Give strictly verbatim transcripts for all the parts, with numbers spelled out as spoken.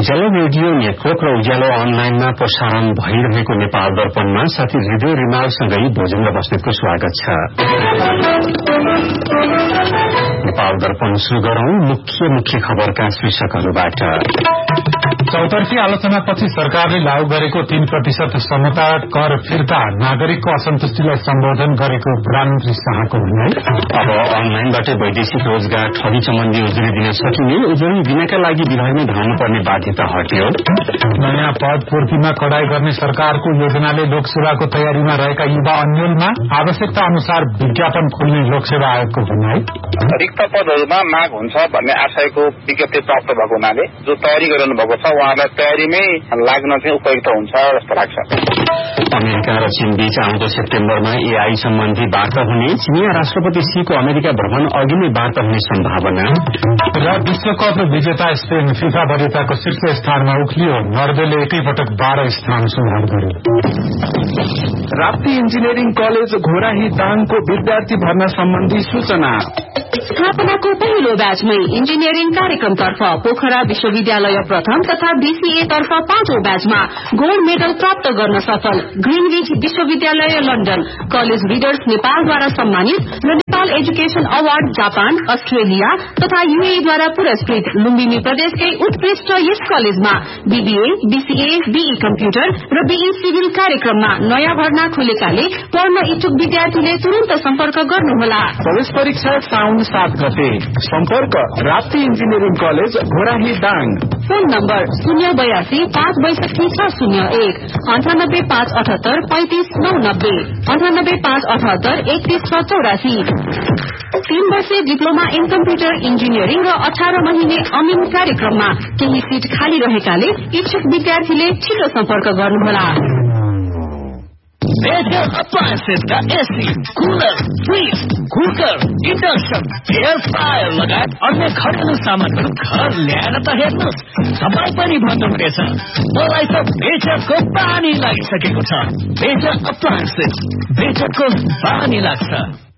उज्यालो radio network र उज्यालो अनलाइनमा प्रसारण भइरहेको नेपाल दर्पणमा साथी हृदय रिमालसँगै भोजेन्द्र बस्नेतको स्वागत छ। नेपाल दर्पण शुरू गरौं मुख्य मुख्य खबरका शीर्षकहरूबाट। चौतर्फी आलोचनापछि सरकारले लागू गरेको तीन प्रतिशत समता कर फिर्ता नागरिकको असन्तुष्टिलाई सम्बोधन गरेको प्रधानमन्त्री शाहको भनाई। अब अनलाइनबाट वैदेशिक रोजगार ठगी सम्बन्धी उजुरी दिन सकिने, उजुरी दिनका लागि विभागमै धाउनुपर्ने बाध्यता हट्यो। नयाँ पद पूर्तिमा कडाई गर्ने सरकारको योजनाले लोकसेवाको तयारीमा रहेका युवा अन्यलमा आवश्यकता अनुसार विज्ञापन खोल्ने लोकसेवा आयोगको भनाई। रिक्त पदहरूमा माग हुन्छ भन्ने आशयको विज्ञप्ति प्राप्त भएको हुनाले जो तयारी गरिरहनु भएको छ उहाँलाई तयारीमै लाग्न चाहिँ उपयुक्त हुन्छ जस्तो लाग्छ। अमेरिका र चीन बीच आउँदो सेप्टेम्बरमा एआई सम्बन्धी वार्ता हुने, चिनिया राष्ट्रपति सीको अमेरिका भ्रमण अघि नै वार्ता हुने सम्भावना। र विश्वकप विजेता स्पेन फिफा वरियताको शीर्ष स्थानमा उक्लियो, नर्वेले एकैपटक बाह्र स्थान सुधार गर्यो। राप्ती इन्जिनियरिङ कलेज घोराही दाङको विद्यार्थी भर्ना सम्बन्धी सूचना। स्थापनाको पहिलो ब्याचमै इन्जिनियरिङ कार्यक्रमतर्फ पोखरा विश्वविद्यालय प्रथम तथा बीसीए तर्फ पाँचौं ब्याचमा गोल्ड मेडल प्राप्त गर्न सफल ग्रीनविच विश्वविद्यालय लन्डन, कलेज रिडर्स नेपालद्वारा सम्मानित र Nepal education award Japan, Australia तथा यूएईद्वारा पुरस्कृत लुम्बिनी प्रदेशकै उत्कृष्ट यस कलेजमा बीबीए, बीसीए, बीई कम्प्युटर र बीई सिभिल कार्यक्रममा नयाँ भर्ना खुलेकाले पढ्न इच्छुक विद्यार्थीले तुरन्त सम्पर्क गर्नुहोला। प्रवेश परीक्षा साउन सात गते। सम्पर्क Rapti engineering college Ghorahi Dang. Phone number शून्य बयासी पाँच बैसठी छ शून्य एक अन्ठानब्बे पाँच अठहत्तर पैंतिस नौ नब्बे अन्ठानब्बे पाँच अठहत्तर एकतीस छ चौरासी। तीन वर्षे डिप्लोमा इन कम्प्युटर इन्जिनियरिङ र अठार महिने अमिन कार्यक्रममा केही सीट खाली रहेकाले इच्छुक विद्यार्थीले छिटो सम्पर्क गर्नुहोला। मेजर अप्लायन्सेस का AC, cooler, fridge, cooker, induction, air fryer लगायत अन्य घरेलु सामानहरू घर ल्याएर त हेर्नुहोस्, तपाईँ पनि भन्नुहुनेछ मलाई त मेजरको पानी लागिसकेको छ। मेजर अप्लायन्सेस, मेजरको पानी लाग्छ।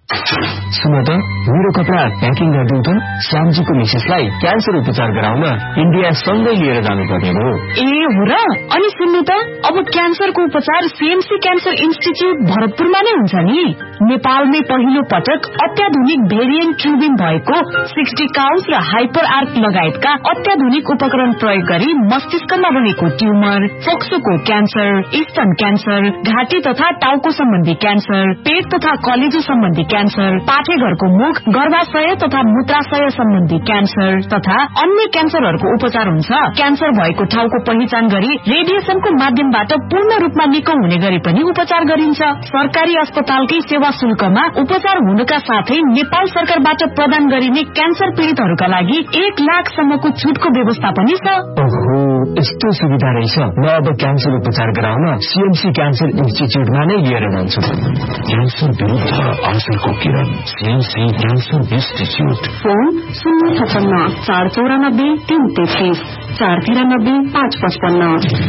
सुन त, मेरो कपडा प्याकिङ गरिदिउँ त। श्यामजीको मिसेसलाई क्यान्सर उपचार गराउन इन्डिया सँगै लिएर जानुपर्ने हो। ए हो र? अनि सुन्नु त, अब क्यान्सरको उपचार सीएमसी क्यान्सर इन्स्टिच्युट भरतपुरमा नै हुन्छ नि। नेपालमै पहिलो पटक अत्याधुनिक भेरिएन्ट ट्युबिङ भएको सिक्सटी काउन्स र हाइपर आर्क लगायतका अत्याधुनिक उपकरण प्रयोग गरी मस्तिष्कमा रहेको ट्युमर, फोक्सोको क्यान्सर, स्तन क्यान्सर, घाँटी तथा टाउको सम्बन्धी क्यान्सर, पेट तथा कलेजो सम्बन्धी क्यान्सर, पाठेघरको मुख, गर्भाशय तथा मूत्राशय सम्बन्धी क्यान्सर तथा अन्य क्यान्सरहरूको उपचार हुन्छ। क्यान्सर भएको ठाउँको पहिचान गरी रेडिएसनको माध्यमबाट पूर्ण रूपमा निको हुने गरी पनि उपचार गरिन्छ। सरकारी अस्पतालकै सेवा शुल्कमा उपचार हुनुका साथै नेपाल सरकारबाट प्रदान गरिने क्यान्सर पीड़ितहरूका लागि एक लाखसम्मको छुटको व्यवस्था पनि छ। ओहो, यस्तो सुविधा रहेछ। म अब क्यान्सर उपचार गराउन सीएमसी क्यान्सर इन्स्टिच्युटमा नै लिएर जान्छु। क्यान्सर विरुद्ध आजको किरण, सीएमसी क्यान्सर इन्स्टिच्युट। फोन शून्य छपन्न चार चौरानब्बे तीन तेत्तीस चार तिरानब्बे पाँच पचपन्न।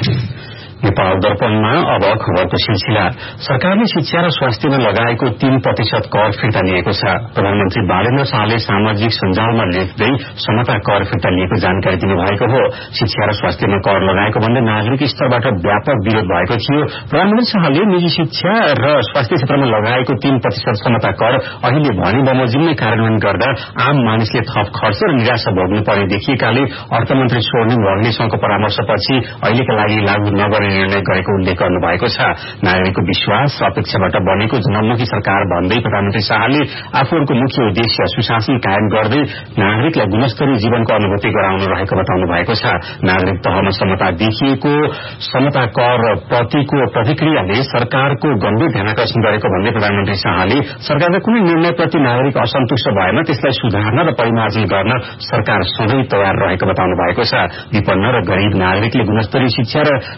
नेपाल दर्पणमा अब खबरको सिलसिला। सरकारले शिक्षा र स्वास्थ्यमा लगाएको तीन प्रतिशत कर फिर्ता लिएको छ। प्रधानमन्त्री बालेन्द्र शाहले सामाजिक सञ्जालमा लेख्दै समता कर फिर्ता लिएको जानकारी दिनुभएको हो। शिक्षा र स्वास्थ्यमा कर लगाएको भन्दै नागरिक स्तरबाट व्यापक विरोध भएको थियो। प्रधानमन्त्री शाहले निजी शिक्षा र स्वास्थ्य क्षेत्रमा लगाएको तीन प्रतिशत समता कर अहिले भने बमोजिममै कार्यान्वयन गर्दा आम मानिसले थप खर्च र निराशा भोग्नु पर्ने देखिएकाले अर्थमन्त्री स्वर्णिम रघुनेसँगको परामर्शपछि अहिलेका लागि लागू नगर्ने निर्णय गरेको उल्लेख गर्नुभएको छ। नागरिकको विश्वास र अपेक्षाबाट बनेको जनमुखी सरकार भन्दै प्रधानमन्त्री शाहले आफूहरूको मुख्य उद्देश्य सुशासन कायम गर्दै नागरिकलाई गुणस्तरीय जीवनको अनुभूति गराउनु रहेको बताउनु भएको छ। नागरिक तहमा समता देखिएको समता कर प्रतिको प्रतिक्रियाले सरकारको गम्भीर ध्यानाकर्षण गरेको भन्दै प्रधानमन्त्री शाहले सरकारका कुनै निर्णयप्रति नागरिक असन्तुष्ट भएमा त्यसलाई सुधार्न र परिमार्जन गर्न सरकार सधैँ तयार रहेको बताउनु भएको छ। विपन्न र गरीब नागरिकले गुणस्तरीय शिक्षा र स्वास्थ्य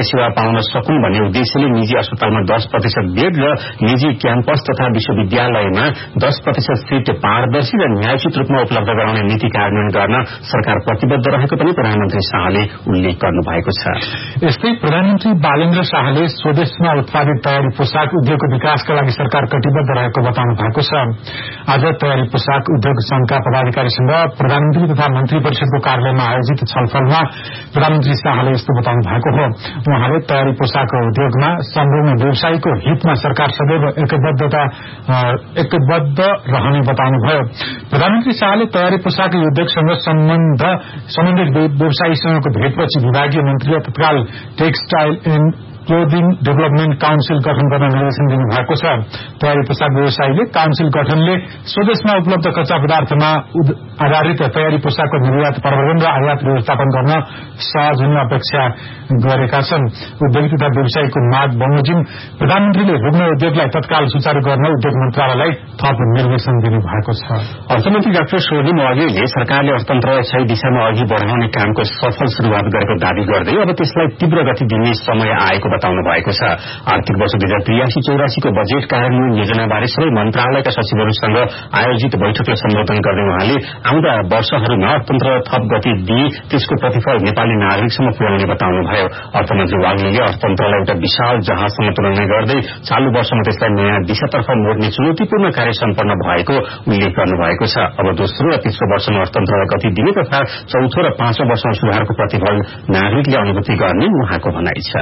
सेवा पाउन सकून् भन्ने उद्देश्यले निजी अस्पतालमा दस प्रतिशत बेड र निजी क्याम्पस तथा विश्वविद्यालयमा दस प्रतिशत सीट पारदर्शी र न्यायोचित रूपमा उपलब्ध गराउने नीति कार्यान्वयन गर्न सरकार प्रतिबद्ध रहेको पनि प्रधानमन्त्री शाहले उल्लेख गर्नु भएको छ। यस्तै प्रधानमन्त्री बालेन्द्र शाहले स्वदेशमा उत्पादित तयारी पोसाक उद्योगको विकासका लागि सरकार कटिबद्ध रहेको बताउनु भएको छ। आज तयारी पोसाक उद्योग संघका पदाधिकारीसँग प्रधानमन्त्री तथा मन्त्री परिषदको कार्यालयमा आयोजित छलफलमा प्रधानमन्त्री शाहले यस्तो बताउनु भएको हो। उहाँले तयारी पोसाक उद्योगमा सम्पूर्ण व्यवसायीको हितमा सरकार सदैव एकबद्धता एकबद्ध रहने बताउनुभयो। प्रधानमन्त्री शाहले तयारी पोसाक उद्योगसँग सम्बन्ध सम्बन्धित व्यवसायीसँगको भेटपछि विभागीय मन्त्रीले तत्काल textile and clothing development council गठन गर्न निर्देशन दिनुभएको छ। तयारी पोसाक व्यवसायीले काउन्सिल गठनले स्वदेशमा उपलब्ध कच्चा पदार्थमा आधारित तयारी पोसाकको निर्यात प्रवर्धन र आयात व्यवस्थापन गर्न सहज हुने अपेक्षा गरेका छन्। उद्योग तथा व्यवसायीको माग बमोजिम प्रधानमन्त्रीले रुग्ण उद्योगलाई तत्काल सुचारू गर्न उद्योग मन्त्रालयलाई थप निर्देशन दिनुभएको छ। अर्थमन्त्री डाक्टर सोहिम अघिले सरकारले अर्थतन्त्रलाई सही दिशामा अघि बढ़ाउने कामको सफल शुरूआत गरेको दावी गर्दै अब त्यसलाई तीव्र गति दिने समय आएको बताउनु भएको छ। आर्थिक वर्ष दुई हजार त्रियासी चौरासीको बजेट कार्यान्वयन योजनाबारे सबै मन्त्रालयका सचिवहरूसँग आयोजित बैठकलाई सम्बोधन गर्दै उहाँले आउँदा वर्षहरूमा अर्थतन्त्रलाई थप गति दिए त्यसको प्रतिफल नेपाली नागरिकसम्म पुर्याउने बताउनुभयो। अर्थमन्त्री वाग्लेले अर्थतन्त्रलाई एउटा विशाल जहाजसँग तुलना गर्दै चालू वर्षमा त्यसलाई नयाँ दिशातर्फ मोड्ने चुनौतीपूर्ण कार्य सम्पन्न भएको उल्लेख गर्नुभएको छ। अब दोस्रो र तेस्रो वर्षमा अर्थतन्त्रलाई गति दिने तथा चौथो र पाँचौं वर्षमा सुधारको प्रतिफल नागरिकले अनुभूति गर्ने उहाँको भनाइ छ।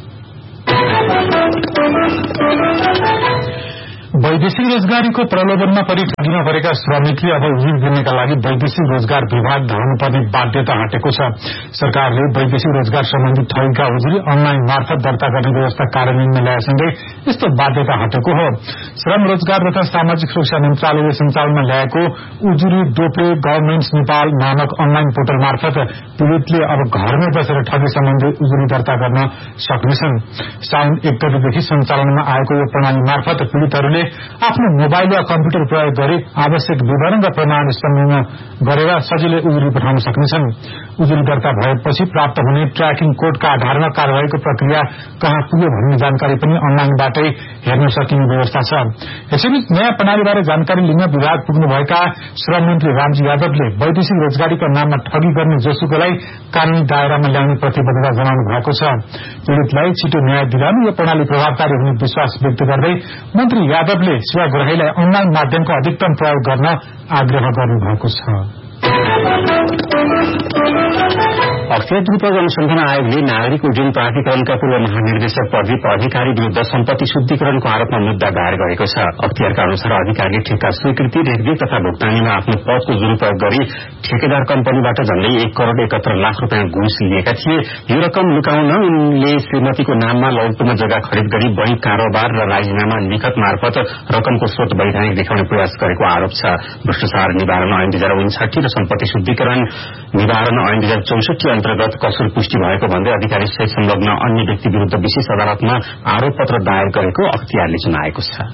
वैदेशिक रोजगारीको प्रलोभनमा परि ठगीमा परेका श्रमिकले अब उजुरी दिनका लागि वैदेशिक रोजगार विभाग धाउनुपर्ने बाध्यता हटेको छ। सरकारले वैदेशिक रोजगार सम्बन्धी ठगीका उजुरी अनलाइन मार्फत दर्ता गर्ने व्यवस्था कार्यान्वयनमा ल्याएसँगै यस्तो बाध्यता हटेको हो। श्रम रोजगार तथा सामाजिक सुरक्षा मन्त्रालयले सञ्चालनमा ल्याएको उजुरी डोप्रे गभर्मेन्ट्स नेपाल नामक अनलाइन पोर्टल मार्फत पीड़ितले अब घरमै बसेर ठगी सम्बन्धी उजुरी दर्ता गर्न सक्नेछन्। साउन एक गतेदेखि सञ्चालनमा आएको यो प्रणाली मार्फत पीड़ितहरूले आफ्नो मोबाइल वा कम्प्युटर प्रयोग गरी आवश्यक विवरण र प्रमाण संलग्न गरेर सजिलै उजुरी पठाउन सक्नेछन्। उजुरी दर्ता भएपछि प्राप्त हुने ट्र्याकिङ कोडका आधारमा कार्यवाहीको प्रक्रिया कहाँ पुग्यो भन्ने जानकारी पनि अनलाइनबाटै हेर्न सकिने व्यवस्था छ। यसैबीच नयाँ प्रणालीबारे जानकारी लिन विभाग पुग्नुभएका श्रम मन्त्री रामजी यादवले वैदेशिक रोजगारीको नाममा ठगी गर्ने जोसुकोलाई कानूनी दायरामा ल्याउने प्रतिबद्धता जनाउनु भएको छ। पीड़ितलाई छिटो न्याय दिलाउन यो प्रणाली प्रभावकारी हुने विश्वास व्यक्त गर्दै मन्त्री यादवले सेवाग्राहीलाई अनलाइन माध्यमको अधिकतम प्रयोग गर्न आग्रह गर्नुभएको छ। अक्षय द्रुपद अनुसन्धान आयोगले नागरिक उड्डयन प्राधिकरणका पूर्व महानिर्देशक प्रदीप अधिकारी विरूद्ध सम्पत्ति शुद्धिकरणको आरोपमा मुद्दा दायर गरेको छ। अख्तियारका अनुसार अधिकारीले ठेक्का स्वीकृति रेखदेख तथा भुक्तानीमा आफ्नो पदको दुरूपयोग गरी ठेकेदार कम्पनीबाट झण्डै एक करोड़ एकहत्तर लाख रूपियाँ घुस लिएका थिए। यो रकम लुकाउन उनले श्रीमतीको नाममा लौटोमा जग्गा खरिद गरी बैंक कारोबार र राजीनामा लिखत मार्फत रकमको स्रोत वैधानिक देखाउने प्रयास गरेको आरोप छ। भ्रष्टाचार निवारण ऐन दुई हजार उन्साठी र सम्पत्ति शुद्धिकरण निवारण ऐन दुई हजार चौसठी अन्तर्गत कसुर पुष्टि भएको भन्दै अधिकारी सहित संलग्न अन्य व्यक्ति विरूद्ध विशेष अदालतमा आरोप पत्र दायर गरेको अख्तियारले जनाएको छ।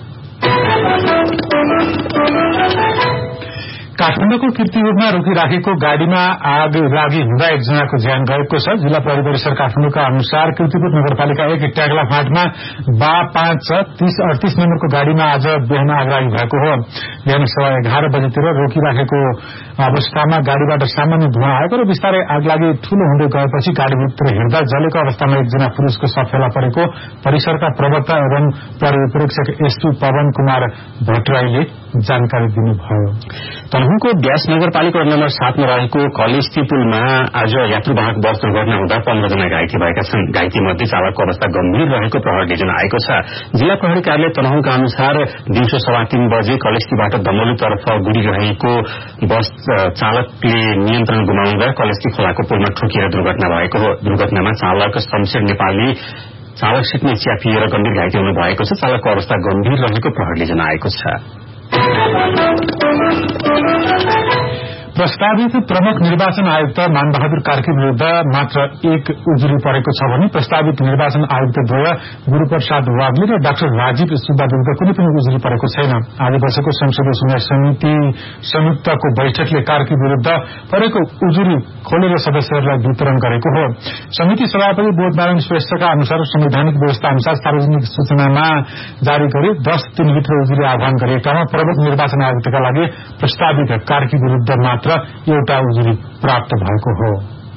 काठमाडौँको कीर्तिपुरमा रोकिराखेको गाड़ीमा आग लागि हुँदा एकजनाको ज्यान गएको छ। जिल्ला प्रहरी परिसर काठमाडौँका अनुसार कीर्तिपुर नगरपालिका एक ट्याग्ला फाँटमा बा पाँच छ तीस अडतीस नम्बरको गाड़ीमा आज बिहान आगलागी भएको हो। बिहान सवा एघार बजेतिर रोकिराखेको अवस्थामा गाड़ीबाट सामान्य धुवा आएको र बिस्तारै आगलागी ठूलो हुँदै गएपछि गाड़ीभित्र हेर्दा जलेको अवस्थामा एकजना पुरूषको शव फेला परेको परिसरका प्रवक्ता एवं प्रहरी उपरीक्षक एसपी पवन कुमार भट्टराईले जानकारी दिनुभयो। तनहुँको ब्यास नगरपालिका नम्बर सातमा रहेको कलेस्ती पुलमा आज यात्रुवाहक बस दुर्घटना हुँदा पन्ध्र जना घाइते भएका छन्। घाइते मध्ये चालकको अवस्था गम्भीर रहेको प्रहरीले जनाएको छ। जिल्ला प्रहरी कार्यालय तनहुँका अनुसार दिउँसो सवा तीन बजे कलेस्तीबाट दमौलीतर्फ गुडिरहेको बस चालकले नियन्त्रण गुमाउँदा कलेस्ती खोलाको पुलमा ठोकिएर दुर्घटना भएको हो। दुर्घटनामा चालक शमशेर नेपाली चालक सिटमै च्यापिएर गम्भीर घाइते हुनु भएको छ। चालकको अवस्था गम्भीर रहेको प्रहरीले जनाएको छ। प्रस्तावित प्रमुख निर्वाचन आयुक्त मानबहादुर कार्की विरूद्ध मात्र एक उजुरी परेको छ भने प्रस्तावित निर्वाचन आयुक्तद्वय गुरूप्रसाद वाग्ले र डाक्टर राजीव सुब्बा विरूद्ध कुनै पनि उजुरी परेको छैन। आज बसेको संसदीय सुनवाई समिति संयुक्तको बैठकले कार्की विरूद्ध परेको उजुरी खोलेर सदस्यहरूलाई वितरण गरेको हो। समिति सभापति बोधनारायण श्रेष्ठका अनुसार संवैधानिक व्यवस्था अनुसार सार्वजनिक सूचनामा जारी गरी दस दिनभित्र उजुरी आह्वान गरिएकामा प्रमुख निर्वाचन आयुक्तका लागि प्रस्तावित कार्की विरूद्ध मात्र एउटा उजुरी प्राप्त भएको हो।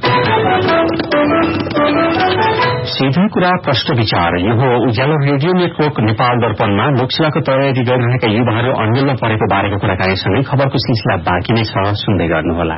सीधै कुरा प्रश्न विचार यो हो। उज्यालो रेडियो नेटवर्क नेपाल दर्पणमा लोकसभाको तयारी गरिरहेका युवाहरू अन्यलमा परेको बारेको कुराकानीसँगै खबरको सिलसिला बाँकी नै छ, सुन्दै गर्नुहोला।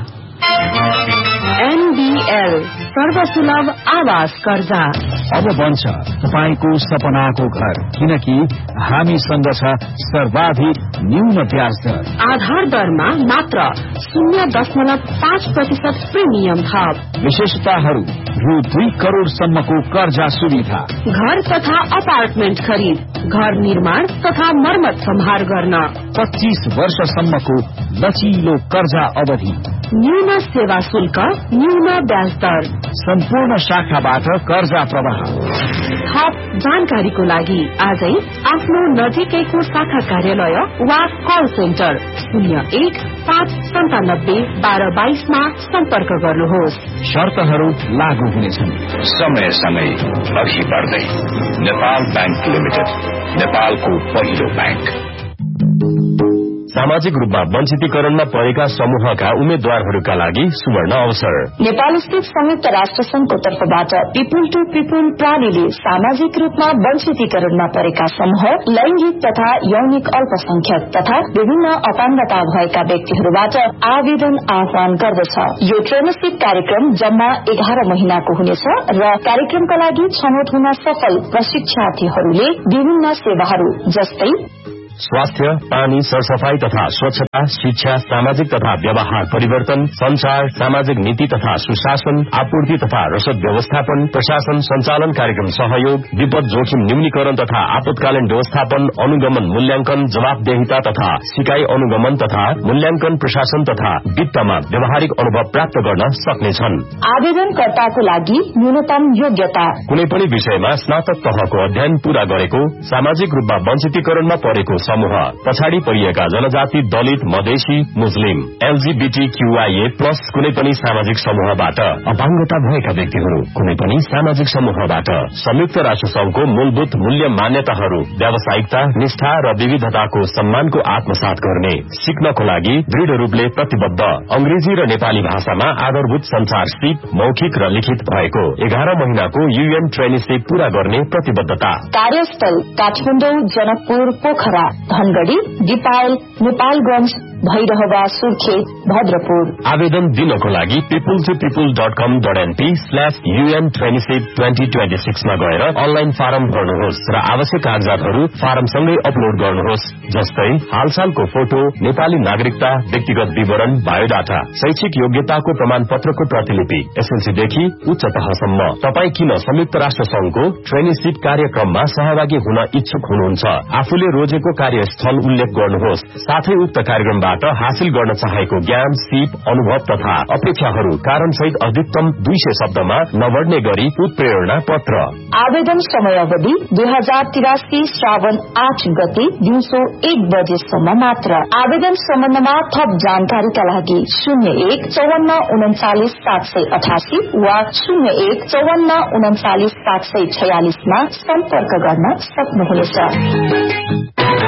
एनबीएल सर्वसुलभ आवास कर्जा अब बन्छ तपाईको सपनाको घर, किनकि हामीसँग छ सर्वाधिक न्यून ब्याज दर। आधार दरमा मात्र शून्य दशमलव पाँच प्रतिशत प्रिमियम थप। विशेषताहरू रु दुई करोड़सम्मको कर्जा सुविधा। घर तथा अपार्टमेन्ट खरिद, घर निर्माण तथा मर्मत सम्हार गर्न पच्चीस वर्षसम्मको लचिलो कर्जा अवधि। न्यून सेवा शुल्क, न्यून ब्याज दर। सम्पूर्ण शाखाबाट कर्जा प्रवाह। थप जानकारीको लागि आजै आफ्नो नजिकैको शाखा कार्यालय वा कल सेन्टर शून्य एक पाँच सन्तानब्बे बाह्र बाइसमा सम्पर्क गर्नुहोस्। शर्तहरू लागू हुनेछन्। समय समय अघि बढ्दै नेपाल बैंक लिमिटेड, नेपालको पहिलो बैंक। सामाजिक रूपमा वञ्चितीकरणमा परेका समूहका उम्मेद्वारहरूका लागि सुवर्ण अवसर। नेपाल स्थित संयुक्त राष्ट्र संघको तर्फबाट पिपुल टू पिपुल प्रालीले सामाजिक रूपमा वञ्चितीकरणमा परेका समूह, लैंगिक तथा यौनिक अल्पसंख्यक तथा विभिन्न अपाङ्गता भएका व्यक्तिहरूबाट आवेदन आह्वान गर्दछ। यो ट्रेनरशिप कार्यक्रम जम्मा एघार महिनाको हुनेछ र कार्यक्रमका लागि छनौट हुन सफल प्रशिक्षार्थीहरूले विभिन्न सेवाहरू जस्तै स्वास्थ्य, पानी, सरसफाई तथा स्वच्छता, शिक्षा, सामाजिक तथा व्यवहार परिवर्तन, संचार, सामाजिक नीति तथा सुशासन, आपूर्ति तथा रसद व्यवस्थापन, प्रशासन संचालन कार्यक्रम सहयोग, विपद जोखिम न्यूनीकरण तथा आपतकालीन व्यवस्थापन, अनुगमन मूल्यांकन, जवाबदेहिता तथा सिकाई अनुगमन तथा मूल्यांकन, प्रशासन तथा वित्तमा व्यावहारिक अनुभव प्राप्त गर्न सक्नेछन्। आवेदनकर्ताको लागि न्यूनतम योग्यता कुनै पनि विषयमा स्नातक तहको अध्ययन पूरा गरेको, सामाजिक रूपमा वञ्चितीकरणमा परेको समूह, पछाडि परिएका जनजाति, दलित, मधेसी, मुस्लिम, एलजीबीटीक्यूआईए प्लस कुनै पनि सामाजिक समूहबाट, अपाङ्गता भएका व्यक्तिहरू कुनै पनि सामाजिक समूहबाट, संयुक्त राष्ट्र संघको मूलभूत मूल्य मान्यताहरू, व्यावसायिकता, निष्ठा र विविधताको सम्मानको आत्मसात गर्ने, सिक्नको लागि दृढ़ रूपले प्रतिबद्ध, अंग्रेजी र नेपाली भाषामा आधारभूत संचार सिप मौखिक र लिखित भएको, एघार महिनाको यूएन ट्रेनिसिप पूरा गर्ने प्रतिबद्धता। कार्यस्थल काठमाडौँ, जनकपुर, पोखरा, धनगढ़ी, दिपायल, नेपालगंज, भैरहवा, सुर्खेत, भद्रपुर। आवेदन दिनको लागि पिपुल टू पिपुल डट कम dot NP slash UN traineeship twenty twenty सिक्समा गएर अनलाइन फारम भर्नुहोस् र आवश्यक कागजातहरू फारमसँगै अपलोड गर्नुहोस्, जस्तै हालसालको फोटो, नेपाली नागरिकता, व्यक्तिगत विवरण, बायोडाटा, शैक्षिक योग्यताको प्रमाण पत्रको प्रतिलिपि, एसएलसीदेखि उच्च तहसम्म। तपाई किन संयुक्त राष्ट्र संघको ट्रेनिसिप कार्यक्रममा सहभागी हुन इच्छुक हुनुहुन्छ, आफूले रोजेको कार्यस्थल उल्लेख गर्नुहोस्, साथै उक्त कार्यक्रमबाट हासिल गर्न चाहेको ज्ञान, सिप, अनुभव तथा अपेक्षाहरू कारणसहित अधिकतम दुई सय शब्दमा नबढ्ने गरी उत्प्रेरणा पत्र। आवेदन समय अवधि दुई हजार तिरासी श्रावण आठ गते दिउँसो एक बजेसम्म मात्र। आवेदन सम्बन्धमा थप जानकारीका लागि शून्य एक चौवन्न उन्चालिस सात सय अठासी वा शून्य एक चौवन्न उन्चालिस सात सय छयालिसमा सम्पर्क गर्न सक्नुहुनेछ।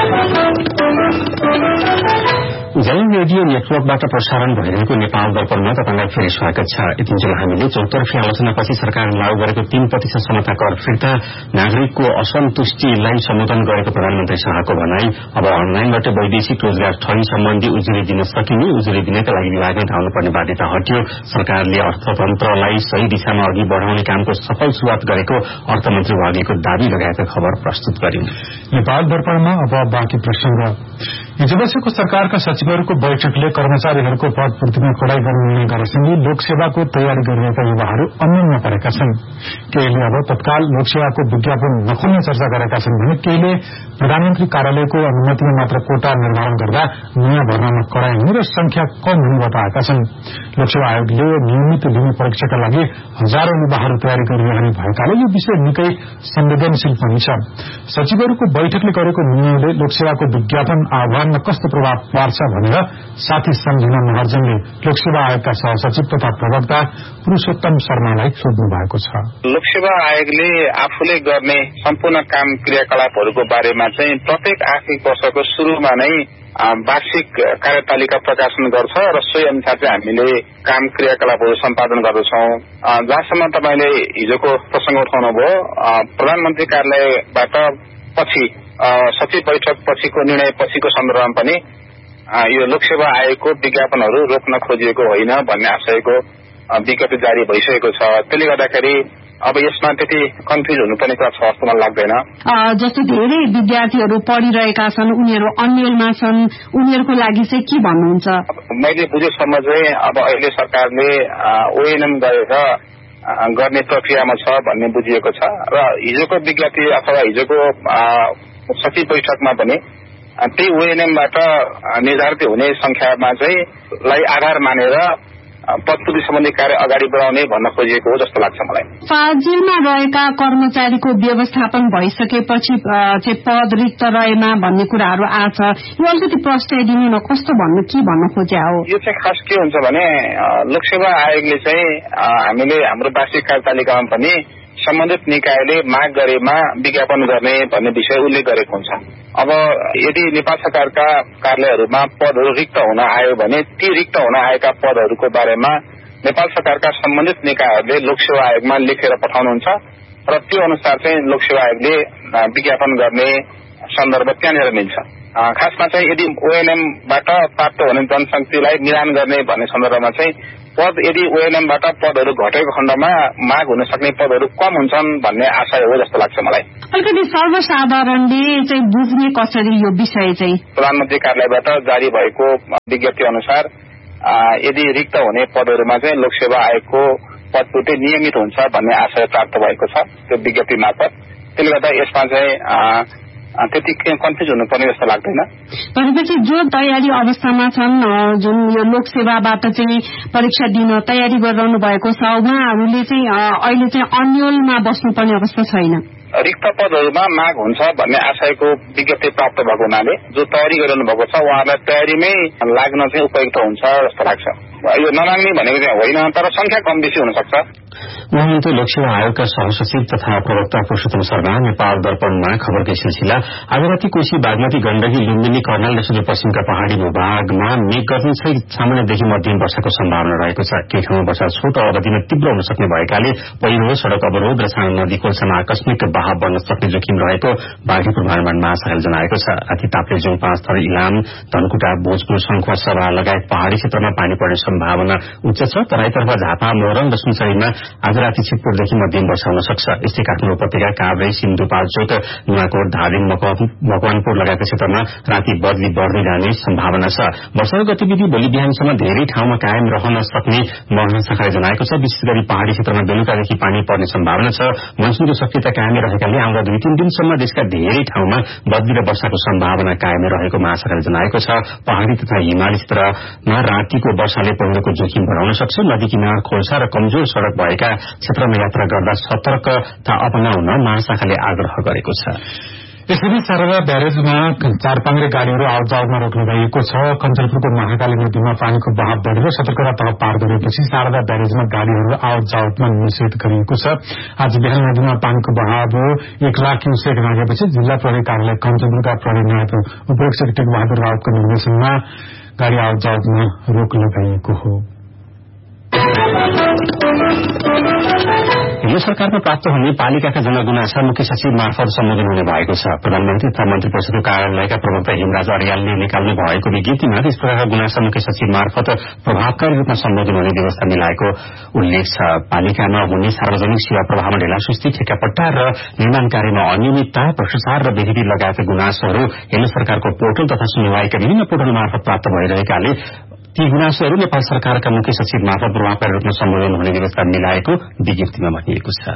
उज्यालो रेडियो नेटवर्कबाट प्रसारण भइरहेको नेपाल दर्पणमा तपाईलाई फेरि स्वागत छ। यतिन्जेल हामीले चौतर्फी आलोचनापछि सरकारले लागू गरेको तीन प्रतिशत समता कर फिर्ता, नागरिकको असन्तुष्टिलाई सम्बोधन गरेको प्रधानमन्त्री शाहको भनाई, अब अनलाइनबाट वैदेशिक रोजगार ठगी सम्बन्धी उजुरी दिन सकिने, उजुरी दिनका लागि विभागमा धाउनुपर्ने बाध्यता हट्यो, सरकारले अर्थतन्त्रलाई सही दिशामा अघि बढ़ाउने कामको सफल शुरूआत गरेको अर्थमन्त्री वाग्लेको दावी लगाएका खबर प्रस्तुत गर्यौं। नेपाल दर्पणमा अब बाँकी प्रसंग। हिजो बसेको सरकारका सचिवहरूको बैठकले कर्मचारीहरूको पदपूर्तिमा कडाई गर्ने निर्णय गरेसँगै लोकसेवाको तयारी गरिरहेका युवाहरू अन्यमा परेका छन्। केहीले अब तत्काल लोकसेवाको विज्ञापन नखोल्ने चर्चा गरेका छन् भने केहीले प्रधानमन्त्री कार्यालयको अनुमतिमा मात्र कोटा निर्धारण गर्दा नयाँ भर्नामा कडाई हुने र संख्या कम हुने बताएका छन्। लोकसेवा आयोगले नियमित लिने परीक्षाका लागि हजारौं युवाहरू तयारी गरिरहने भएकाले यो विषय निकै संवेदनशील पनि छ। सचिवहरूको बैठकले गरेको निर्णयले लोकसेवाको विज्ञापन आह्वानमा कस्तो प्रभाव पार्छ भनेर साथी सम्झना महर्जनले लोकसेवा आयोगका सहसचिव तथा प्रवक्ता पुरूषोत्तम शर्मालाई सोध्नु भएको छ। लोकसेवा आयोगले आफूले गर्ने सम्पूर्ण काम क्रियाकलापहरूको बारेमा चाहिँ प्रत्येक आर्थिक वर्षको सुरुमा नै वार्षिक कार्यतालिका प्रकाशन गर्छ र सोही अनुसार चाहिँ हामीले काम क्रियाकलापहरू सम्पादन गर्दछौं। जहाँसम्म तपाईले हिजोको प्रसंग उठाउनुभयो, प्रधानमन्त्री कार्यालयबाट पछि सचिव बैठक पछिको निर्णय पछिको सन्दर्भमा पनि यो लोकसेवा आयोगको विज्ञापनहरू रोक्न खोजिएको होइन भन्ने आशयको विज्ञप्ति जारी भइसकेको छ। त्यसले गर्दाखेरि अब यसमा त्यति कन्फ्युज हुनुपर्ने कुरा छ जस्तो मलाई लाग्दैन। जस्तै धेरै विद्यार्थीहरू पढिरहेका छन्, उनीहरू अन्यलमा छन्, उनीहरूको लागि चाहिँ के भन्नुहुन्छ? मैले बुझेसम्म चाहिँ अब अहिले सरकारले ओएनएम गरेर गर्ने प्रक्रियामा छ भन्ने बुझिएको छ र हिजोको विज्ञप्ति अथवा हिजोको सचिव बैठकमा पनि त्यही ओएनएमबाट निर्धारित हुने संख्यामा चाहिँ लाई आधार मानेर पदपूर्ति सम्बन्धी कार्य अगाडि बढाउने भन्न खोजिएको हो जस्तो लाग्छ मलाई। फाजिलमा रहेका कर्मचारीको व्यवस्थापन भइसकेपछि चाहिँ पद रिक्त रहेमा भन्ने कुराहरू आछ। यो अलिकति प्रस्ताइदिनु न, कस्तो भन्नु के भन्न खोज्या हो? यो चाहिँ खास के हुन्छ भने लोकसेवा आयोगले चाहिँ हामीले हाम्रो वार्षिक कार्यतालिकामा पनि सम्बन्धित निकायले माग गरेमा विज्ञापन गर्ने भन्ने विषय उल्लेख गरेको हुन्छ। अब यदि नेपाल सरकारका कार्यालयहरूमा पदहरू रिक्त हुन आयो भने ती रिक्त हुन आएका पदहरूको बारेमा नेपाल सरकारका सम्बन्धित निकायहरूले लोकसेवा आयोगमा लेखेर पठाउनुहुन्छ र त्यो अनुसार चाहिँ लोकसेवा आयोगले विज्ञापन गर्ने सन्दर्भ त्यहाँनिर मिल्छ। खासमा चाहिँ यदि ओएनएमबाट प्राप्त हुने जनशक्तिलाई मिलान गर्ने भन्ने सन्दर्भमा चाहिँ पद यदि ओएनएमबाट पदहरू घटेको खण्डमा माग हुन सक्ने पदहरू कम हुन्छन् भन्ने आशय हो जस्तो लाग्छ मलाई। अलिकति सर्वसाधारणले चाहिँ बुझ्ने कसरी यो विषय चाहिँ? प्रधानमन्त्री कार्यालयबाट जारी भएको विज्ञप्ति अनुसार यदि रिक्त हुने पदहरूमा चाहिँ लोकसेवा आयोगको पदपूर्ति नियमित हुन्छ भन्ने आशय प्राप्त भएको छ त्यो विज्ञप्ति मार्फत। त्यसले गर्दा यसमा चाहिँ त्यति कन्फ्युज हुनुपर्ने जस्तो लाग्दैन। भनेपछि जो तयारी अवस्थामा छन्, जुन यो लोकसेवाबाट चाहिँ परीक्षा दिन तयारी गरिरहनु भएको छ, उहाँहरूले चाहिँ अहिले चाहिँ अन्यलमा बस्नुपर्ने अवस्था छैन। रिक्त पदहरूमा माग हुन्छ भन्ने आशयको विज्ञप्ति प्राप्त भएको हुनाले जो तयारी गरिरहनु भएको छ उहाँहरूलाई तयारीमै लाग्न चाहिँ उपयुक्त हुन्छ जस्तो लाग्छ। यो नमाग्ने भनेको चाहिँ होइन, तर संख्या कम बेसी हुन सक्छ। उहाँले लोकसेवा आयोगका सहसचिव तथा प्रवक्ता पुरूषोत्तम शर्मा नेपाल दर्पणमा खबरकै सिलसिला आज राति कोशी बागमती गण्डकी लुम्बिनी कर्णाल र सुदूरपश्चिमका पहाड़ी भूभागमा मेघ गर्जन सहित सामान्यदेखि मध्यम वर्षाको सम्भावना रहेको छ। केही ठाउँमा वर्षा छोटो अवधिमा तीव्र हुन सक्ने भएकाले पहिरो, सड़क अवरोध र सानो नदी खोल्सामा आकस्मिक बहाव बन्न सक्ने जोखिम रहेको बाघी पूर्वानुमान महाशाखाले जनाएको छ। राति ताप्लेजुङ, पाँचथर, इलाम, धनकुटा, भोजपुर, शंखुवा, सभा लगायत पहाड़ी क्षेत्रमा पानी पर्ने सम्भावना उच्च छ। तराईतर्फ झापा, मोरङ र सुनसरीमा आज राति छिटपुरदेखि मध्यम वर्षा हुन सक्छ। यस्तै काठमाडौँ उपत्यका, काभ्रे, सिन्धुपाल्चोक, नुवाकोट, धादिङ, मकवानपुर लगायतका क्षेत्रमा राति बदली बढ्दै जाने सम्भावना छ। वर्षाको गतिविधि भोलि बिहानसम्म धेरै ठाउँमा कायम रहन सक्ने महाशाखाले जनाएको छ। विशेष गरी पहाड़ी क्षेत्रमा बेलुकादेखि पानी पर्ने सम्भावना छ। मनसुनको सक्रियता कायमै रहेकाले आउँदा दुई तीन दिनसम्म देशका धेरै ठाउँमा बदली र वर्षाको सम्भावना कायमै रहेको महाशाखाले जनाएको छ। पहाड़ी तथा हिमाली क्षेत्रमा रातिको वर्षाले पहिरोको जोखिम बढाउन सक्छ। नदी किनार, खोल्सा र कमजोर सड़क भएका क्षेत्रमा यात्रा गर्दा सतर्कता अपनाउन महाशाखाले आग्रह गरेको छ। यसरी शारदा ब्यारेजमा चारपाङ्रे गाड़ीहरू आवत जावतमा रोक्न गइएको छ। कञ्चनपुरको महाकाली नदीमा पानीको बहाव बढेर सतर्कता तह पार गरेपछि शारदा ब्यारेजमा गाड़ीहरू आवत जावतमा निषेध गरिएको छ। आज बिहान नदीमा पानीको बहाव एक लाख क्यूसेक नागेपछि जिल्ला प्रहरी कार्यालय कञ्चनपुरका प्रहरी नायक उपरीक्षक टेक बहादुर रावतको निर्देशनमा गाड़ी आवत जावतमा रोक लगाइएको हो। यो सरकारमा प्राप्त हुने पालिकाका जनगुनासा मुख्य सचिव मार्फत सम्बोधन हुने भएको छ। प्रधानमन्त्री तथा मन्त्री परिषदको कार्यालयका प्रवक्ता हिमराज अर्यालले निकाल्नु भएको विज्ञप्तिमा त्यस प्रकारका गुनासा मुख्य सचिव मार्फत प्रभावकारी रूपमा सम्बोधन हुने व्यवस्था मिलाएको उल्लेख छ। पालिकामा हुने सार्वजनिक सेवा प्रवाहमा ढिलासुस्ती, ठेक्कापट्टा र निर्माण कार्यमा अनियमितता, भ्रष्टाचार र बेदेखि लगायतका गुनासोहरू हेर्न सरकारको पोर्टल तथा सुनवाईका विभिन्न पोर्टल मार्फत प्राप्त भइरहेकाले ती गुनासोहरू नेपाल सरकारका मुख्य सचिव मार्फत प्रभावकारी रूपमा सम्बोधन हुने व्यवस्था मिलाएको विज्ञप्तिमा भनिएको छ।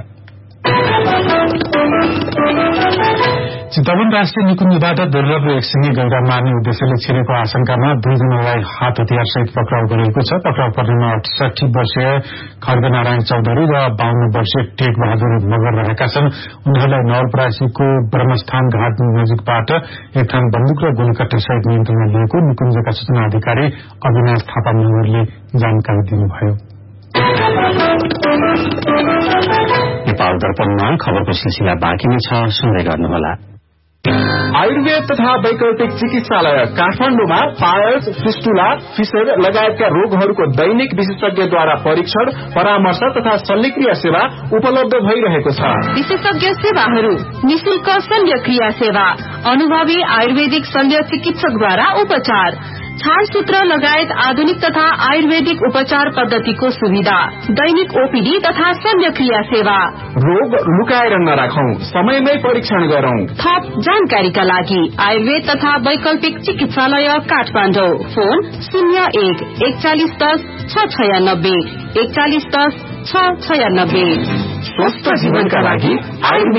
चितवन राष्ट्रिय निकुञ्जबाट दुर्लभ र एकसिङे गैंडा मार्ने उद्देश्यले छिरेको आशंकामा दुईजनालाई हात हतियार सहित पक्राउ गरिएको छ। पक्राउ पर्नेमा अठसठी वर्षीय खड्गनारायण चौधरी र बाहन्न वर्षीय टेक बहादुर मगर रहेका छन्। उनीहरूलाई नवलपरासीको ब्रह्मस्थान घाट नजिकबाट एक थान बन्दुक र गोलीकट्टा सहित नियन्त्रणमा लिएको निकुञ्जका सूचना अधिकारी अविनाश थापा मगरले जानकारी दिनुभयो। नेपाल दर्पणमा खबरको सिलसिला बाँकी नै छ, सुन्दै गर्नुहोला। आयुर्वेद तथा वैकल्पिक चिकित्सालय काठमाडौँमा पायल्स, फिस्टुला, फिसर लगायतका रोगहरूको दैनिक विशेषज्ञद्वारा परीक्षण, परामर्श तथा शल्यक्रिया सेवा उपलब्ध भइरहेको छ। विशेषज्ञ सेवाहरू: निशुल्क शल्यक्रिया सेवा, अनुभवी आयुर्वेदिक शल्य चिकित्सकद्वारा उपचार, छालसूत्र लगायत आधुनिक तथा आयुर्वेदिक उपचार पद्धतिको सुविधा, दैनिक ओपीडी तथा शल्यक्रिया सेवा। रोग लुकाएर नराखौं, समयमै परीक्षण गरौं। थप जानकारीका लागि आयुर्वेद तथा वैकल्पिक चिकित्सालय काठमाडौँ। फोन शून्य एक एकचालिस दस छ छयानब्बे एकचालिस दस छ छयानब्बे। स्वस्थ जीवनका लागि आयुर्वेद